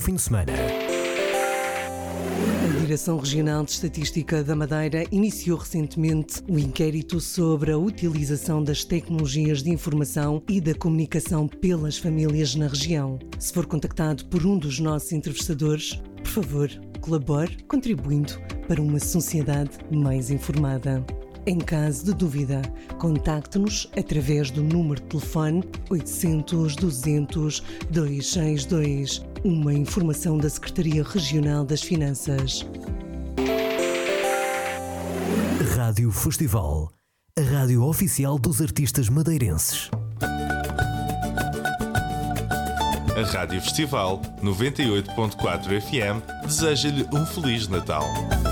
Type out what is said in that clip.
fim de semana. A Direção Regional de Estatística da Madeira iniciou recentemente um inquérito sobre a utilização das tecnologias de informação e da comunicação pelas famílias na região. Se for contactado por um dos nossos entrevistadores, por favor, colabore contribuindo para uma sociedade mais informada. Em caso de dúvida, contacte-nos através do número de telefone 800 200 262. Uma informação da Secretaria Regional das Finanças. Rádio Festival, a rádio oficial dos artistas madeirenses. A Rádio Festival 98.4 FM deseja-lhe um Feliz Natal.